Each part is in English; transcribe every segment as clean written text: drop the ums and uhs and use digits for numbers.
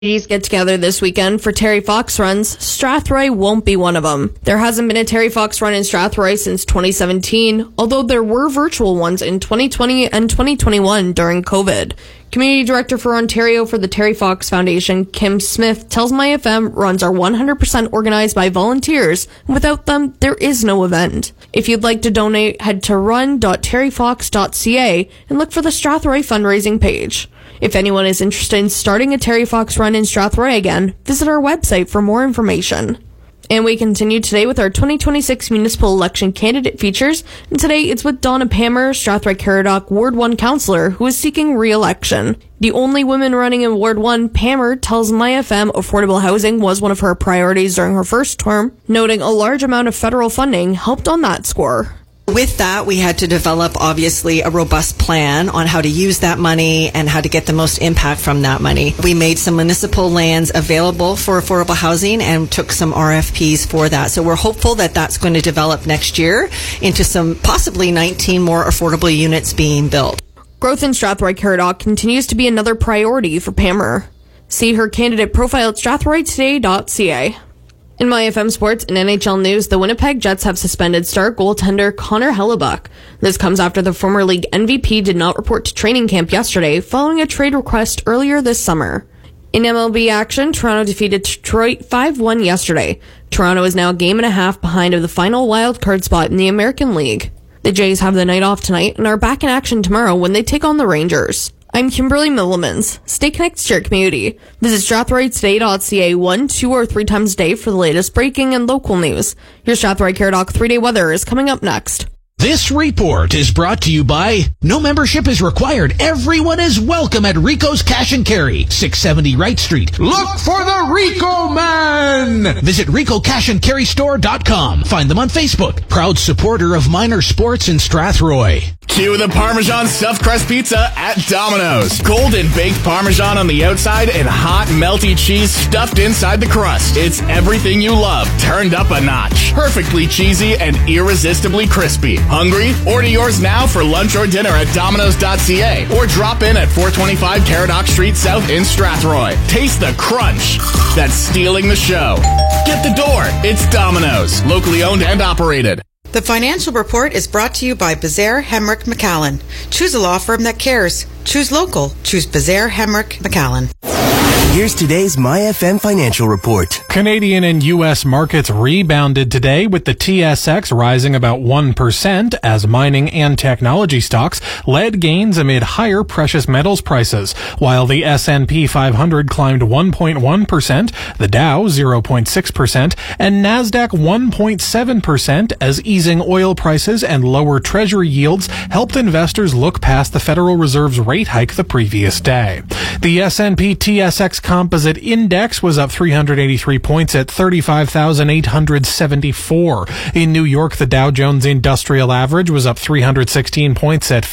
Communities get together this weekend for Terry Fox runs. Strathroy won't be one of them. There hasn't been a Terry Fox run in Strathroy since 2017, although there were virtual ones in 2020 and 2021 during COVID. Community Director for Ontario for the Terry Fox Foundation, Kim Smith, tells MyFM runs are 100% organized by volunteers, and without them, there is no event. If you'd like to donate, head to run.terryfox.ca and look for the Strathroy fundraising page. If anyone is interested in starting a Terry Fox run in Strathroy again, visit our website for more information. And we continue today with our 2026 municipal election candidate features, and today it's with Donna Pammer, Strathroy Caradoc Ward 1 councillor, who is seeking re-election. The only woman running in Ward 1, Pammer tells MyFM affordable housing was one of her priorities during her first term, noting a large amount of federal funding helped on that score. With that, we had to develop, obviously, a robust plan on how to use that money and how to get the most impact from that money. We made some municipal lands available for affordable housing and took some RFPs for that. So we're hopeful that that's going to develop next year into some possibly 19 more affordable units being built. Growth in Strathroy Caradoc continues to be another priority for Pammer. See her candidate profile at strathroytoday.ca. In MyFM Sports and NHL news, the Winnipeg Jets have suspended star goaltender Connor Hellebuyck. This comes after the former league MVP did not report to training camp yesterday following a trade request earlier this summer. In MLB action, Toronto defeated Detroit 5-1 yesterday. Toronto is now a game and a half behind of the final wildcard spot in the American League. The Jays have the night off tonight and are back in action tomorrow when they take on the Rangers. I'm Kimberly Millemans. Stay connected to your community. Visit strathroytoday.ca 1, 2, or 3 times a day for the latest breaking and local news. Your Strathroy Caradoc 3-day weather is coming up next. This report is brought to you by no membership is required. Everyone is welcome at Rico's Cash and Carry, 670 Wright Street. Look for the Rico Man! Visit RicoCashAndCarryStore.com. Find them on Facebook. Proud supporter of minor sports in Strathroy. Cue the Parmesan stuffed crust pizza at Domino's. Golden baked Parmesan on the outside and hot melty cheese stuffed inside the crust. It's everything you love, turned up a notch. Perfectly cheesy and irresistibly crispy. Hungry? Order yours now for lunch or dinner at Domino's.ca or drop in at 425 Caradoc Street South in Strathroy. Taste the crunch that's stealing the show. Get the door. It's Domino's. Locally owned and operated. The financial report is brought to you by Bezaire Hemrick McAllen. Choose a law firm that cares. Choose local. Choose Bezaire Hemrick McAllen. Here's today's MyFM financial report. Canadian and U.S. markets rebounded today with the TSX rising about 1% as mining and technology stocks led gains amid higher precious metals prices, while the S&P 500 climbed 1.1%, the Dow 0.6%, and NASDAQ 1.7% as easing oil prices and lower treasury yields helped investors look past the Federal Reserve's rate hike the previous day. The S&P TSX Composite Index was up 383 points at 35,874. In New York, the Dow Jones Industrial Average was up 316 points at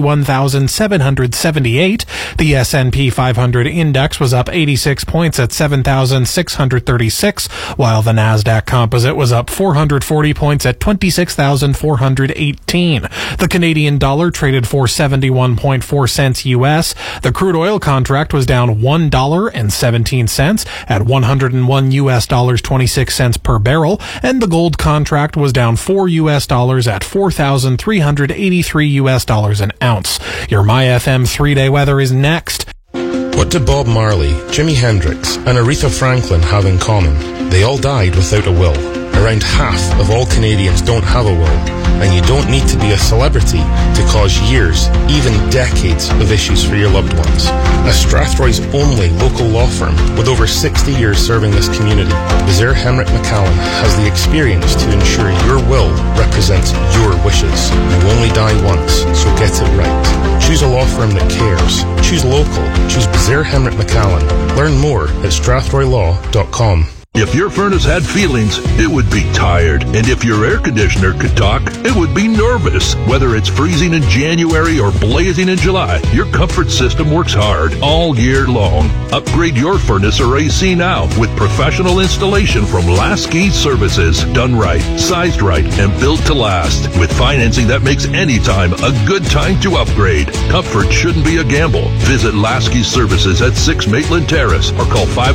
51,778. The S&P 500 Index was up 86 points at 7,636, while the NASDAQ Composite was up 440 points at 26,418. The Canadian dollar traded for 71.4 cents U.S. The crude oil contract was down $1.17 at $101 U.S. dollars 26 cents per barrel, and the gold contract was down $4 U.S. dollars at $4,383 U.S. dollars an ounce. Your MyFM 3-day weather is next. What did Bob Marley, Jimi Hendrix, and Aretha Franklin have in common? They all died without a will. Around half of all Canadians don't have a will, and you don't need to be a celebrity to cause years, even decades of issues for your loved ones. As Strathroy's only local law firm with over 60 years serving this community, Bezaire Hemrick McAllen has the experience to ensure your will represents your wishes. You only die once, so get it right. Choose a law firm that cares. Choose local. Choose Bezaire Hemrick McAllen. Learn more at strathroylaw.com. If your furnace had feelings, it would be tired. And if your air conditioner could talk, it would be nervous. Whether it's freezing in January or blazing in July, your comfort system works hard all year long. Upgrade your furnace or AC now with professional installation from Lasky Services. Done right, sized right, and built to last. With financing that makes any time a good time to upgrade. Comfort shouldn't be a gamble. Visit Lasky Services at 6 Maitland Terrace or call